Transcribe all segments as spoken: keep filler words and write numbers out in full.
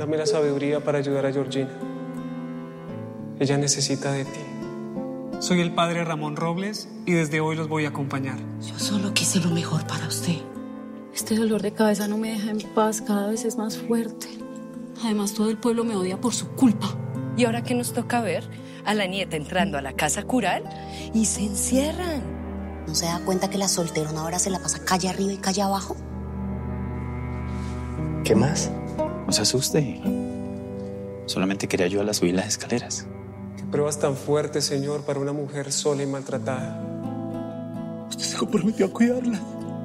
Dame la sabiduría para ayudar a Georgina. Ella necesita de ti. Soy el padre Ramón Robles y desde hoy los voy a acompañar. Yo solo quise lo mejor para usted. Este dolor de cabeza no me deja en paz, cada vez es más fuerte. Además, todo el pueblo me odia por su culpa. ¿Y ahora qué nos toca ver? A la nieta entrando a la casa cural y se encierran. ¿No se da cuenta que la solterona ahora se la pasa calle arriba y calle abajo? ¿Qué más? No se asuste. Solamente quería ayudarla a subir las escaleras. Qué pruebas tan fuertes, Señor, para una mujer sola y maltratada. Usted se comprometió a cuidarla.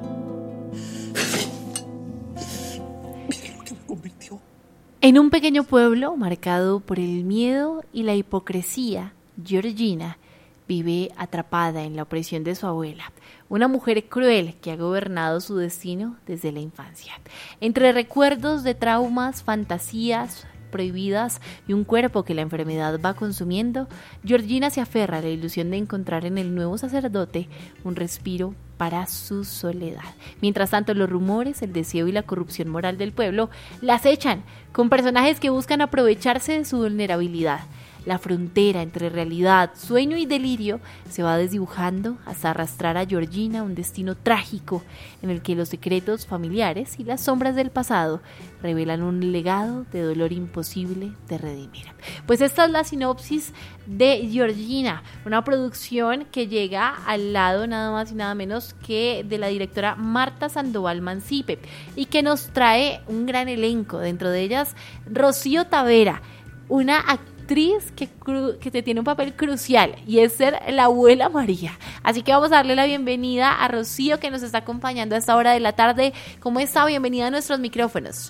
Mira lo que la convirtió. En un pequeño pueblo marcado por el miedo y la hipocresía, Georgina vive atrapada en la opresión de su abuela, una mujer cruel que ha gobernado su destino desde la infancia. Entre recuerdos de traumas, fantasías prohibidas y un cuerpo que la enfermedad va consumiendo, Georgina se aferra a la ilusión de encontrar en el nuevo sacerdote un respiro para su soledad. Mientras tanto, los rumores, el deseo y la corrupción moral del pueblo la acechan con personajes que buscan aprovecharse de su vulnerabilidad. La frontera entre realidad, sueño y delirio se va desdibujando hasta arrastrar a Georgina a un destino trágico en el que los secretos familiares y las sombras del pasado revelan un legado de dolor imposible de redimir. Pues esta es la sinopsis de Georgina, una producción que llega al lado nada más y nada menos que de la directora Marta Sandoval Mancipe y que nos trae un gran elenco, dentro de ellas Rocío Tavera, una actriz actriz que, cru- que te tiene un papel crucial y es ser la abuela María. Así que vamos a darle la bienvenida a Rocío, que nos está acompañando a esta hora de la tarde. ¿Cómo está? Bienvenida a nuestros micrófonos.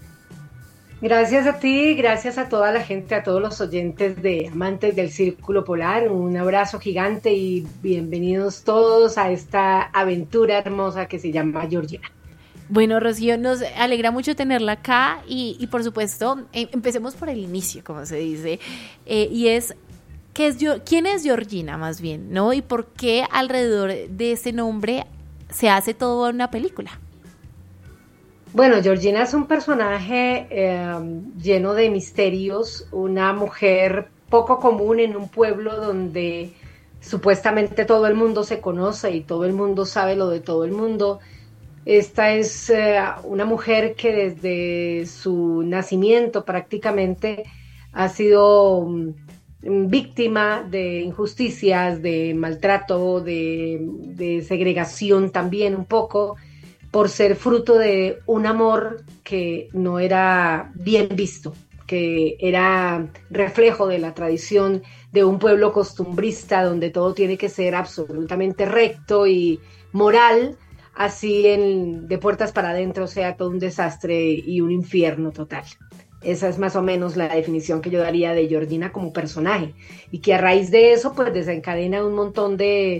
Gracias a ti, gracias a toda la gente, a todos los oyentes de Amantes del Círculo Polar. Un abrazo gigante y bienvenidos todos a esta aventura hermosa que se llama Georgina. Bueno, Rocío, nos alegra mucho tenerla acá y, y por supuesto, eh, empecemos por el inicio, como se dice, eh, y es, ¿qué es ¿quién es Georgina más bien, no? Y por qué alrededor de ese nombre se hace toda una película. Bueno, Georgina es un personaje eh, lleno de misterios, una mujer poco común en un pueblo donde supuestamente todo el mundo se conoce y todo el mundo sabe lo de todo el mundo. Esta es eh, una mujer que desde su nacimiento prácticamente ha sido um, víctima de injusticias, de maltrato, de, de segregación también un poco, por ser fruto de un amor que no era bien visto, que era reflejo de la tradición de un pueblo costumbrista donde todo tiene que ser absolutamente recto y moral. Así en, de puertas para adentro sea todo un desastre y un infierno total. Esa es más o menos la definición que yo daría de Georgina como personaje, y que a raíz de eso pues desencadena un montón de,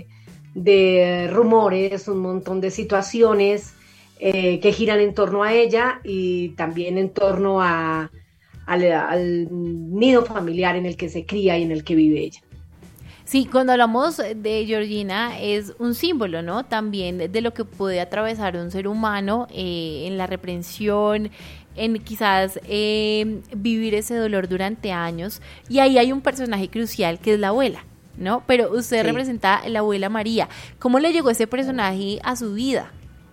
de rumores, un montón de situaciones eh, que giran en torno a ella y también en torno a, al, al nido familiar en el que se cría y en el que vive ella. Sí, cuando hablamos de Georgina es un símbolo, ¿no? También de lo que puede atravesar un ser humano eh, en la reprensión, en quizás eh, vivir ese dolor durante años. Y ahí hay un personaje crucial que es la abuela, ¿no? Pero usted sí representa a la abuela María. ¿Cómo le llegó ese personaje a su vida?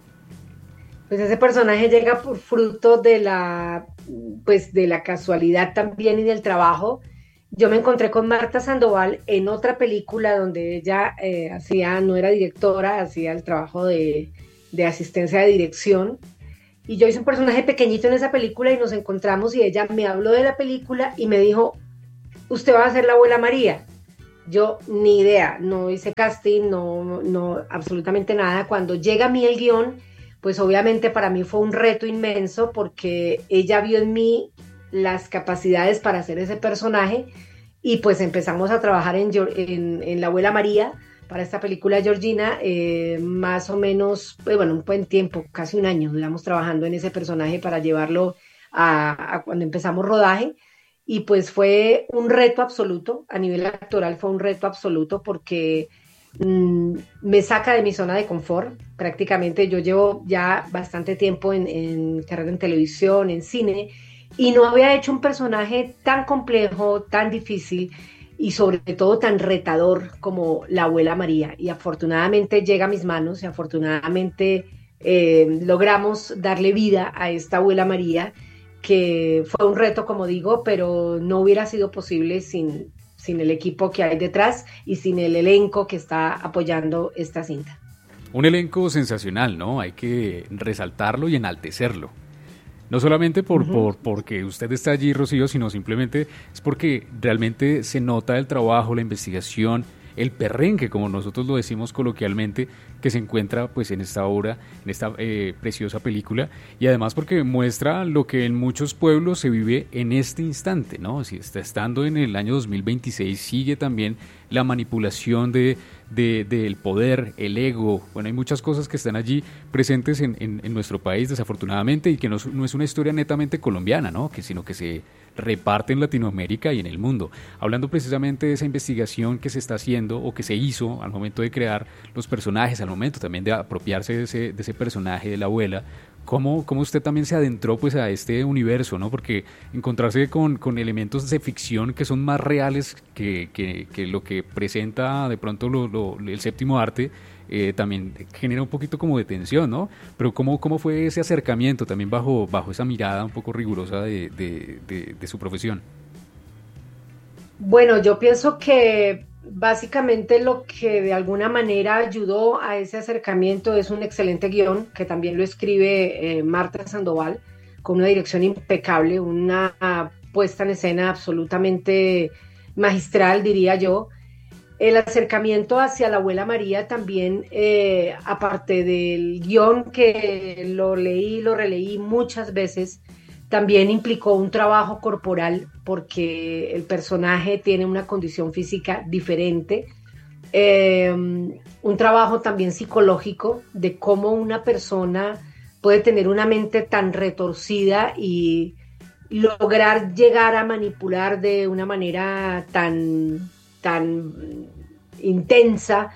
Pues ese personaje llega por fruto de la, pues de la casualidad también y del trabajo. Yo me encontré con Marta Sandoval en otra película donde ella eh, hacía, no era directora, hacía el trabajo de, de asistencia de dirección. Y yo hice un personaje pequeñito en esa película y nos encontramos y ella me habló de la película y me dijo, usted va a ser la abuela María. Yo ni idea, no hice casting, no, no, absolutamente nada. Cuando llega a mí el guión, pues obviamente para mí fue un reto inmenso porque ella vio en mí las capacidades para hacer ese personaje y pues empezamos a trabajar en, en, en la abuela María para esta película Georgina, eh, más o menos, pues, bueno, un buen tiempo, casi un año, digamos, trabajando en ese personaje para llevarlo a, a cuando empezamos rodaje, y pues fue un reto absoluto, a nivel actoral fue un reto absoluto porque mmm, me saca de mi zona de confort. Prácticamente yo llevo ya bastante tiempo en, en carrera en televisión, en cine, y no había hecho un personaje tan complejo, tan difícil y sobre todo tan retador como la abuela María. Y afortunadamente llega a mis manos y afortunadamente eh, logramos darle vida a esta abuela María, que fue un reto, como digo, pero no hubiera sido posible sin, sin el equipo que hay detrás y sin el elenco que está apoyando esta cinta. Un elenco sensacional, ¿no? Hay que resaltarlo y enaltecerlo. No solamente por, uh-huh. por porque usted está allí, Rocío, sino simplemente es porque realmente se nota el trabajo, la investigación, el perrenque, como nosotros lo decimos coloquialmente, que se encuentra pues en esta obra, en esta eh, preciosa película, y además porque muestra lo que en muchos pueblos se vive en este instante, ¿no? Si está estando en el año dos mil veintiséis, sigue también la manipulación de, de, del poder, el ego. Bueno, hay muchas cosas que están allí presentes en, en, en nuestro país, desafortunadamente, y que no, no es una historia netamente colombiana, ¿no? Que, sino que se reparte en Latinoamérica y en el mundo. Hablando precisamente de esa investigación que se está haciendo o que se hizo al momento de crear los personajes, al momento también de apropiarse de ese, de ese personaje de la abuela, ¿cómo, cómo usted también se adentró pues a este universo, ¿no? Porque encontrarse con, con elementos de ficción que son más reales que, que, que lo que presenta de pronto lo, lo, el séptimo arte, Eh, también genera un poquito como de tensión, ¿no? Pero ¿cómo, cómo fue ese acercamiento también bajo, bajo esa mirada un poco rigurosa de, de, de, de su profesión? Bueno, yo pienso que básicamente lo que de alguna manera ayudó a ese acercamiento es un excelente guión, que también lo escribe eh, Marta Sandoval, con una dirección impecable, una puesta en escena absolutamente magistral, diría yo. El acercamiento hacia la abuela María también, eh, aparte del guión que lo leí, lo releí muchas veces, también implicó un trabajo corporal porque el personaje tiene una condición física diferente, eh, un trabajo también psicológico de cómo una persona puede tener una mente tan retorcida y lograr llegar a manipular de una manera tan... tan intensa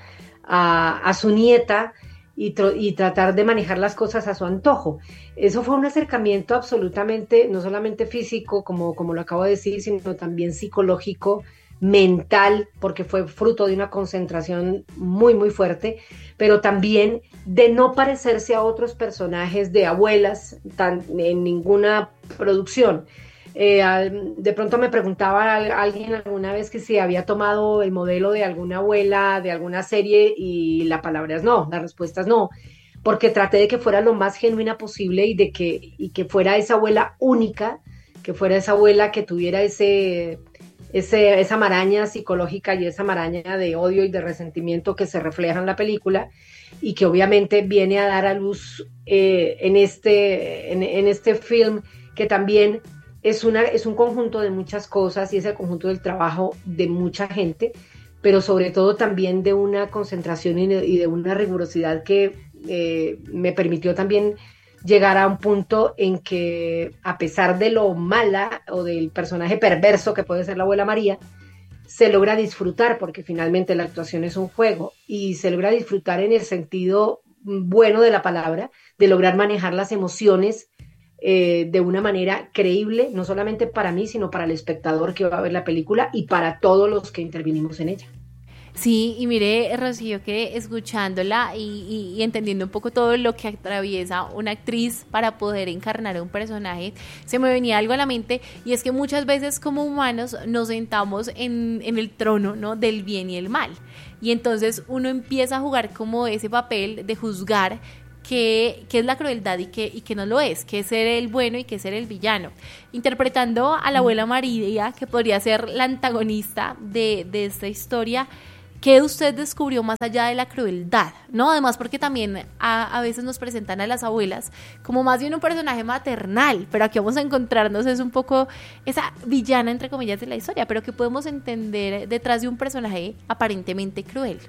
a, a su nieta y, tr- y tratar de manejar las cosas a su antojo. Eso fue un acercamiento absolutamente, no solamente físico, como, como lo acabo de decir, sino también psicológico, mental, porque fue fruto de una concentración muy, muy fuerte, pero también de no parecerse a otros personajes de abuelas tan, en ninguna producción. Eh, de pronto me preguntaba a alguien alguna vez que si había tomado el modelo de alguna abuela, de alguna serie, y la palabra es no, la respuesta es no, porque traté de que fuera lo más genuina posible y de que, y que fuera esa abuela única, que fuera esa abuela que tuviera ese, ese, esa maraña psicológica y esa maraña de odio y de resentimiento que se refleja en la película y que obviamente viene a dar a luz eh, en, este, en, en este film, que también Es, una, es un conjunto de muchas cosas y es el conjunto del trabajo de mucha gente, pero sobre todo también de una concentración y de, y de una rigurosidad que eh, me permitió también llegar a un punto en que, a pesar de lo mala o del personaje perverso que puede ser la abuela María, se logra disfrutar, porque finalmente la actuación es un juego, y se logra disfrutar en el sentido bueno de la palabra, de lograr manejar las emociones Eh, de una manera creíble, no solamente para mí, sino para el espectador que va a ver la película y para todos los que intervinimos en ella. Sí, y mire, Rocío, que escuchándola y, y, y entendiendo un poco todo lo que atraviesa una actriz para poder encarnar a un personaje, se me venía algo a la mente, y es que muchas veces como humanos nos sentamos en, en el trono, ¿no?, del bien y el mal, y entonces uno empieza a jugar como ese papel de juzgar qué es la crueldad y qué y que no lo es, qué es ser el bueno y qué es ser el villano, interpretando a la abuela María, que podría ser la antagonista de, de esta historia. ¿Qué usted descubrió más allá de la crueldad? ¿No? Además, porque también a, a veces nos presentan a las abuelas como más bien un personaje maternal, pero aquí vamos a encontrarnos es un poco esa villana, entre comillas, de la historia, pero que podemos entender detrás de un personaje aparentemente cruel.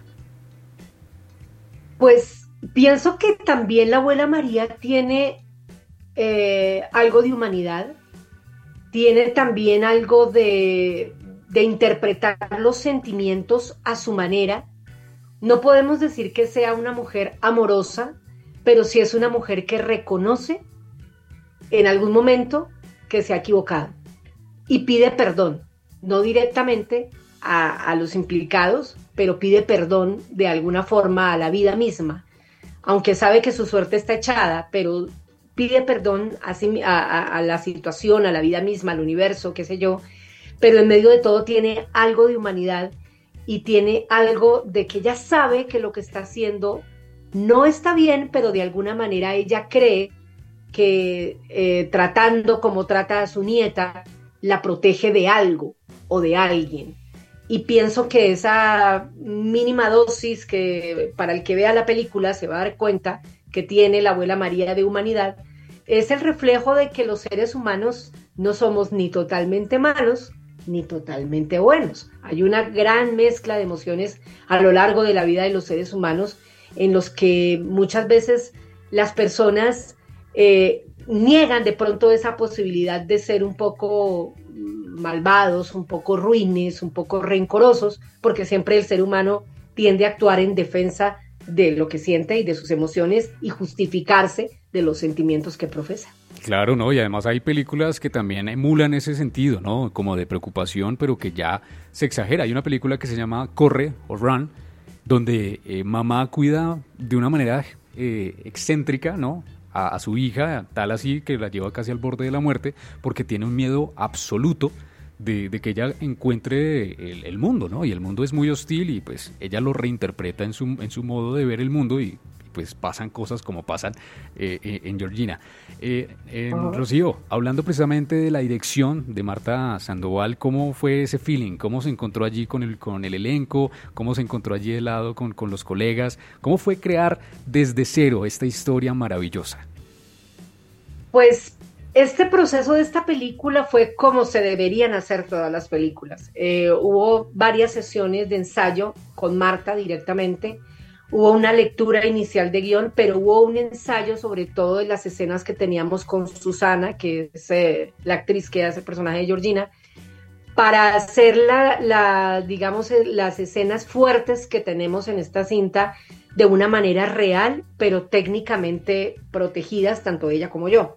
Pues pienso que también la abuela María tiene eh, algo de humanidad, tiene también algo de, de interpretar los sentimientos a su manera. No podemos decir que sea una mujer amorosa, pero sí es una mujer que reconoce en algún momento que se ha equivocado y pide perdón, no directamente a, a los implicados, pero pide perdón de alguna forma a la vida misma, aunque sabe que su suerte está echada, pero pide perdón a, a, a la situación, a la vida misma, al universo, qué sé yo, pero en medio de todo tiene algo de humanidad y tiene algo de que ella sabe que lo que está haciendo no está bien, pero de alguna manera ella cree que eh, tratando como trata a su nieta, la protege de algo o de alguien. Y pienso que esa mínima dosis que para el que vea la película se va a dar cuenta que tiene la abuela María de humanidad, es el reflejo de que los seres humanos no somos ni totalmente malos ni totalmente buenos. Hay una gran mezcla de emociones a lo largo de la vida de los seres humanos en los que muchas veces las personas eh, niegan de pronto esa posibilidad de ser un poco malvados, un poco ruines, un poco rencorosos, porque siempre el ser humano tiende a actuar en defensa de lo que siente y de sus emociones y justificarse de los sentimientos que profesa. Claro, ¿no? Y además hay películas que también emulan ese sentido, ¿no? Como de preocupación, pero que ya se exagera. Hay una película que se llama Corre o Run, donde eh, mamá cuida de una manera eh, excéntrica, ¿no? A, a su hija, tal así que la lleva casi al borde de la muerte, porque tiene un miedo absoluto de, de que ella encuentre el, el mundo, ¿no? Y el mundo es muy hostil y pues ella lo reinterpreta en su, en su modo de ver el mundo y pues pasan cosas como pasan eh, eh, en Georgina. Eh, eh, uh-huh. Rocío, hablando precisamente de la dirección de Marta Sandoval, ¿cómo fue ese feeling? ¿Cómo se encontró allí con el, con el elenco? ¿Cómo se encontró allí de lado con, con los colegas? ¿Cómo fue crear desde cero esta historia maravillosa? Pues este proceso de esta película fue como se deberían hacer todas las películas. Eh, hubo varias sesiones de ensayo con Marta directamente. Hubo una lectura inicial de guión, pero hubo un ensayo sobre todo de las escenas que teníamos con Susana, que es eh, la actriz que hace el personaje de Georgina, para hacer la, la, digamos, las escenas fuertes que tenemos en esta cinta de una manera real, pero técnicamente protegidas, tanto ella como yo.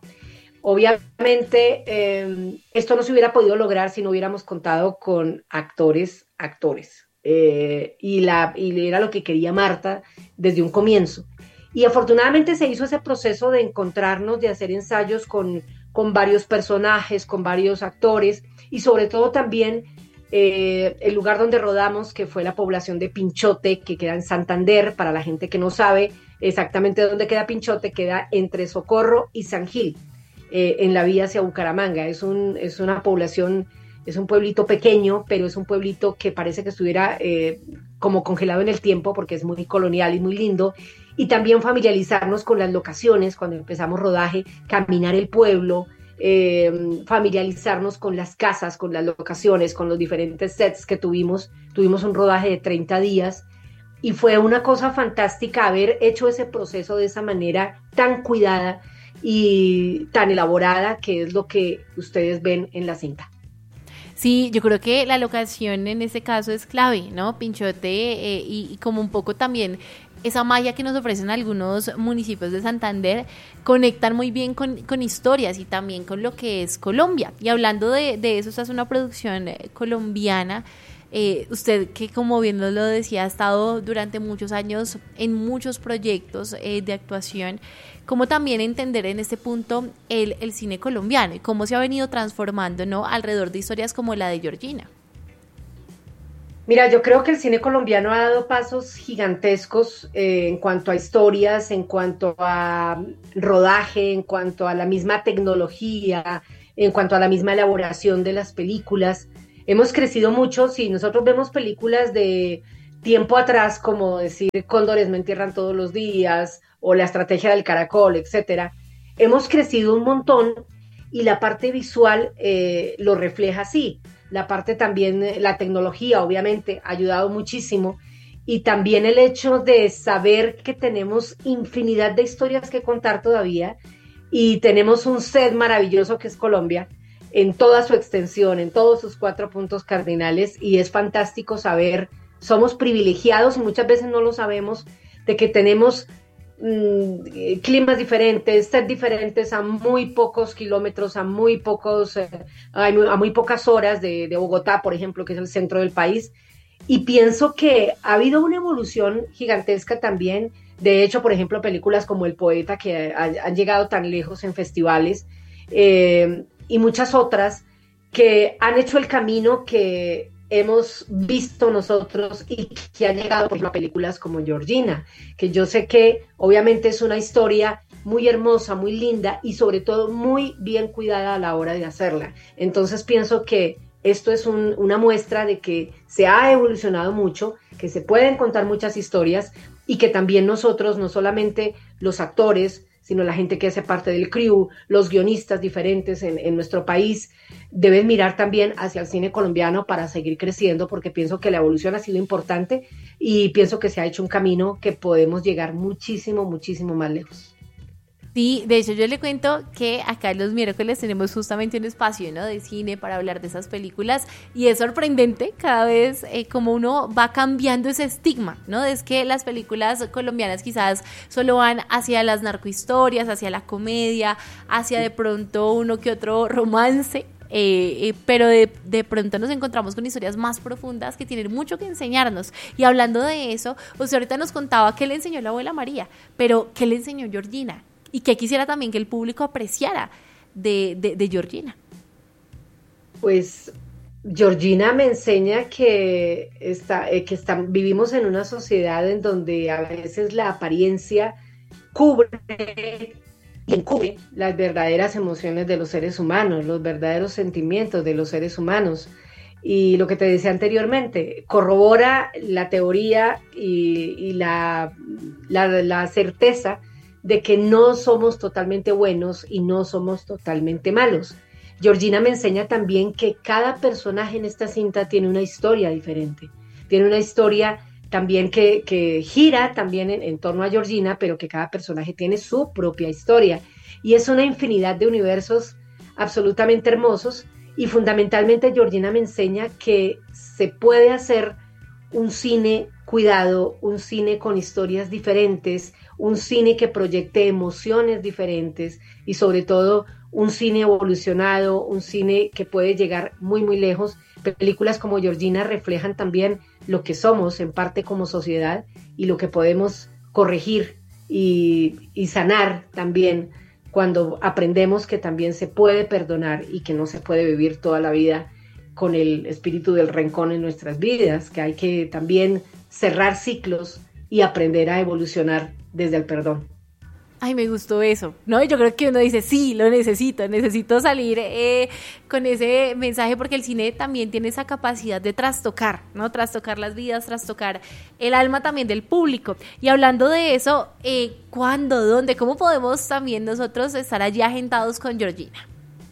Obviamente, eh, esto no se hubiera podido lograr si no hubiéramos contado con actores, actores. Eh, y, la, y era lo que quería Marta desde un comienzo. Y afortunadamente se hizo ese proceso de encontrarnos, de hacer ensayos con, con varios personajes, con varios actores, y sobre todo también eh, el lugar donde rodamos, que fue la población de Pinchote, que queda en Santander. Para la gente que no sabe exactamente dónde queda Pinchote, queda entre Socorro y San Gil, eh, en la vía hacia Bucaramanga. Es, un, es una población... Es un pueblito pequeño, pero es un pueblito que parece que estuviera eh, como congelado en el tiempo porque es muy colonial y muy lindo. Y también familiarizarnos con las locaciones cuando empezamos rodaje, caminar el pueblo, eh, familiarizarnos con las casas, con las locaciones, con los diferentes sets que tuvimos. Tuvimos un rodaje de treinta días y fue una cosa fantástica haber hecho ese proceso de esa manera tan cuidada y tan elaborada, que es lo que ustedes ven en la cinta. Sí, yo creo que la locación en este caso es clave, ¿no? Pinchote eh, y, y como un poco también esa magia que nos ofrecen algunos municipios de Santander conectan muy bien con, con historias y también con lo que es Colombia. Y hablando de, de eso, esta es una producción eh, colombiana. Eh, usted que, como bien nos lo decía, ha estado durante muchos años en muchos proyectos eh, de actuación. ¿Cómo también entender en este punto el, el cine colombiano y cómo se ha venido transformando, ¿no?, alrededor de historias como la de Georgina? Mira, yo creo que el cine colombiano ha dado pasos gigantescos eh, en cuanto a historias, en cuanto a rodaje, en cuanto a la misma tecnología, en cuanto a la misma elaboración de las películas. Hemos crecido mucho. Si nosotros vemos películas de tiempo atrás, como decir Cóndores me entierran todos los días, o La estrategia del caracol, etcétera, hemos crecido un montón y la parte visual eh, lo refleja así. La parte también, la tecnología obviamente ha ayudado muchísimo, y también el hecho de saber que tenemos infinidad de historias que contar todavía y tenemos un set maravilloso que es Colombia en toda su extensión, en todos sus cuatro puntos cardinales, y es fantástico saber, somos privilegiados y muchas veces no lo sabemos, de que tenemos mmm, climas diferentes, sets diferentes, a muy pocos kilómetros, a muy pocos, eh, a, muy, a muy pocas horas de, de Bogotá, por ejemplo, que es el centro del país. Y pienso que ha habido una evolución gigantesca también. De hecho, por ejemplo, películas como El Poeta, que ha, han llegado tan lejos en festivales, eh, y muchas otras que han hecho el camino que hemos visto nosotros y que han llegado, por ejemplo, a películas como Georgina, que yo sé que obviamente es una historia muy hermosa, muy linda y sobre todo muy bien cuidada a la hora de hacerla. Entonces pienso que esto es un, una muestra de que se ha evolucionado mucho, que se pueden contar muchas historias y que también nosotros, no solamente los actores, sino la gente que hace parte del crew, los guionistas diferentes en, en nuestro país, deben mirar también hacia el cine colombiano para seguir creciendo, porque pienso que la evolución ha sido importante y pienso que se ha hecho un camino que podemos llegar muchísimo, muchísimo más lejos. Sí, de hecho yo le cuento que acá los miércoles tenemos justamente un espacio, ¿no?, de cine para hablar de esas películas y es sorprendente cada vez eh, como uno va cambiando ese estigma, ¿no? Es que las películas colombianas quizás solo van hacia las narcohistorias, hacia la comedia, hacia de pronto uno que otro romance. Eh, eh, pero de, de pronto nos encontramos con historias más profundas que tienen mucho que enseñarnos. Y hablando de eso, usted ahorita nos contaba qué le enseñó la abuela María, pero ¿qué le enseñó Georgina? Y que quisiera también que el público apreciara de, de, de Georgina. Pues Georgina me enseña que, está, eh, que está, vivimos en una sociedad en donde a veces la apariencia cubre y encubre las verdaderas emociones de los seres humanos, los verdaderos sentimientos de los seres humanos. Y lo que te decía anteriormente, corrobora la teoría y, y la, la, la certeza de que no somos totalmente buenos y no somos totalmente malos. Georgina me enseña también que cada personaje en esta cinta tiene una historia diferente, tiene una historia también que, que gira también en, en torno a Georgina, pero que cada personaje tiene su propia historia. Y es una infinidad de universos absolutamente hermosos y fundamentalmente Georgina me enseña que se puede hacer un cine cuidado, un cine con historias diferentes, un cine que proyecte emociones diferentes y sobre todo un cine evolucionado, un cine que puede llegar muy muy lejos. Películas como Georgina reflejan también lo que somos en parte como sociedad y lo que podemos corregir y, y sanar también cuando aprendemos que también se puede perdonar y que no se puede vivir toda la vida con el espíritu del rencor en nuestras vidas, que hay que también cerrar ciclos y aprender a evolucionar desde el perdón. Ay, me gustó eso, ¿no? Yo creo que uno dice, sí, lo necesito, necesito salir eh, con ese mensaje porque el cine también tiene esa capacidad de trastocar, ¿no? Trastocar las vidas, trastocar el alma también del público. Y hablando de eso, eh, ¿cuándo, dónde, cómo podemos también nosotros estar allí agentados con Georgina?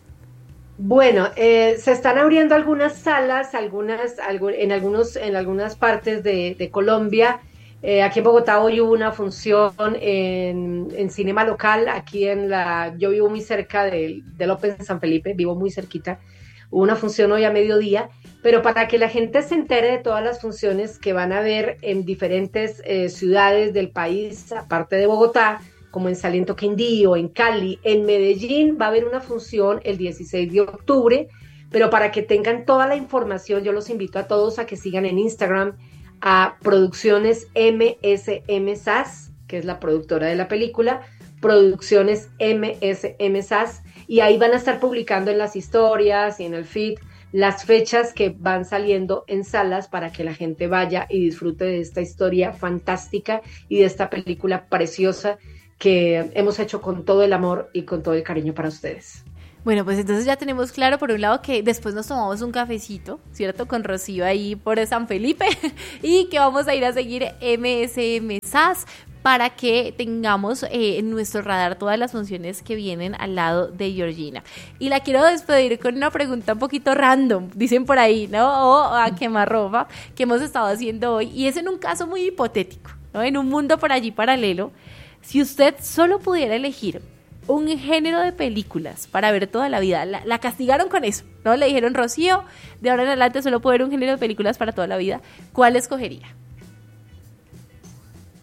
Bueno, eh, se están abriendo algunas salas, algunas, algo, en, algunos, en algunas partes de, de Colombia. Eh, aquí en Bogotá hoy hubo una función en, en Cinema Local, aquí en la, yo vivo muy cerca del, del Open San Felipe, vivo muy cerquita, hubo una función hoy a mediodía, pero para que la gente se entere de todas las funciones que van a haber en diferentes eh, ciudades del país, aparte de Bogotá, como en Salento Quindío, en Cali, en Medellín, va a haber una función el dieciséis de octubre, pero para que tengan toda la información, yo los invito a todos a que sigan en Instagram, a Producciones M S M S A S, que es la productora de la película, Producciones M S M S A S, y ahí van a estar publicando en las historias y en el feed las fechas que van saliendo en salas para que la gente vaya y disfrute de esta historia fantástica y de esta película preciosa que hemos hecho con todo el amor y con todo el cariño para ustedes. Bueno, pues entonces ya tenemos claro por un lado que después nos tomamos un cafecito, ¿cierto? Con Rocío ahí por San Felipe y que vamos a ir a seguir M S M S A S para que tengamos eh, en nuestro radar todas las funciones que vienen al lado de Georgina. Y la quiero despedir con una pregunta un poquito random, dicen por ahí, ¿no? O a quemarropa, que hemos estado haciendo hoy. Y es en un caso muy hipotético, ¿no? En un mundo por allí paralelo, si usted solo pudiera elegir un género de películas para ver toda la vida, la, la castigaron con eso, ¿no? Le dijeron, Rocío, de ahora en adelante solo puede ver un género de películas para toda la vida, ¿cuál escogería?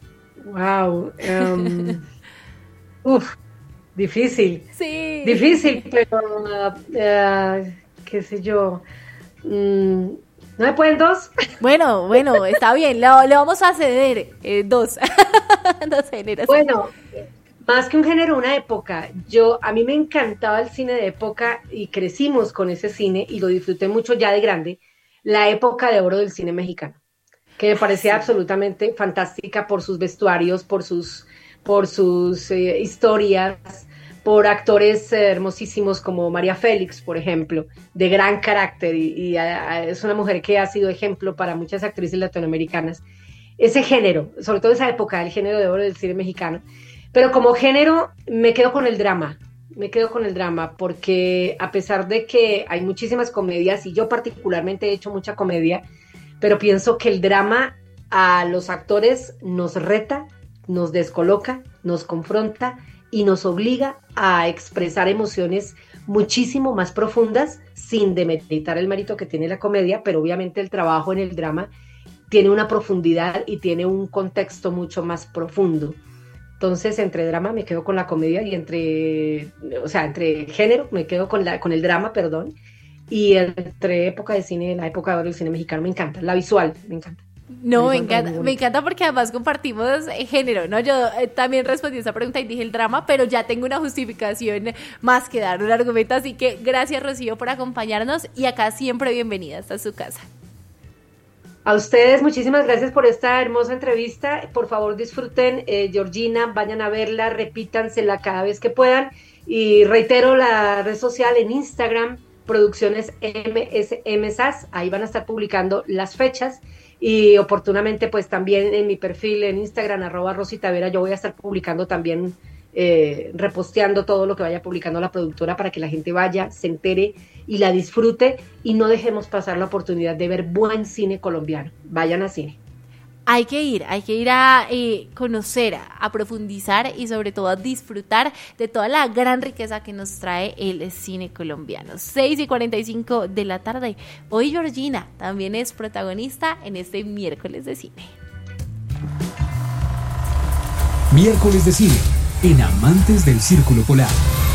Wow. Um, uf, difícil. Sí. Difícil, pero uh, uh, qué sé yo. Mm, ¿no me pueden dos? Bueno, bueno, está bien, le, le vamos a ceder eh, dos. Dos géneros. Bueno, más que un género, una época. Yo, a mí me encantaba el cine de época y crecimos con ese cine y lo disfruté mucho ya de grande. La época de oro del cine mexicano, que me parecía sí. absolutamente fantástica por sus vestuarios, por sus, por sus eh, historias, por actores eh, hermosísimos como María Félix, por ejemplo, de gran carácter y, y a, a, es una mujer que ha sido ejemplo para muchas actrices latinoamericanas. Ese género, sobre todo esa época, el género de oro del cine mexicano. Pero como género me quedo con el drama, me quedo con el drama porque a pesar de que hay muchísimas comedias y yo particularmente he hecho mucha comedia, pero pienso que el drama a los actores nos reta, nos descoloca, nos confronta y nos obliga a expresar emociones muchísimo más profundas sin demeritar el mérito que tiene la comedia, pero obviamente el trabajo en el drama tiene una profundidad y tiene un contexto mucho más profundo. Entonces, entre drama me quedo con la comedia y entre, o sea, entre género me quedo con, la, con el drama, perdón, y entre época de cine, la época de oro del cine mexicano me encanta, la visual me encanta. No, me encanta, me encanta porque además compartimos género, ¿no? Yo eh, también respondí esa pregunta y dije el drama, pero ya tengo una justificación más que dar un argumento, así que gracias, Rocío, por acompañarnos y acá siempre bienvenida, esta es su casa. A ustedes, muchísimas gracias por esta hermosa entrevista. Por favor, disfruten eh, Georgina, vayan a verla, repítansela cada vez que puedan. Y reitero la red social en Instagram, Producciones M S M S A S. Ahí van a estar publicando las fechas. Y oportunamente, pues también en mi perfil en Instagram, arroba Rosita Vera, yo voy a estar publicando también, eh, reposteando todo lo que vaya publicando la productora para que la gente vaya, se entere y la disfrute y no dejemos pasar la oportunidad de ver buen cine colombiano. Vayan a cine. Hay que ir, hay que ir a eh, conocer, a, a profundizar y sobre todo a disfrutar de toda la gran riqueza que nos trae el cine colombiano. seis y cuarenta y cinco de la tarde. Hoy Georgina también es protagonista en este miércoles de cine. Miércoles de cine en Amantes del Círculo Polar.